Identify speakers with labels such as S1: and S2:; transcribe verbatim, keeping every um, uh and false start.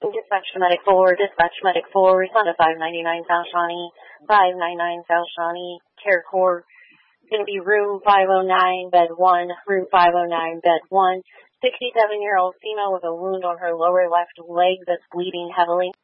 S1: Dispatch to Medic four, Dispatch Medic four, respond to five ninety-nine South Shawnee, five ninety-nine South Shawnee, Care Corps. Going to be room five oh nine, bed one, room five oh nine, bed one. sixty-seven-year-old female with a wound on her lower left leg that's bleeding heavily.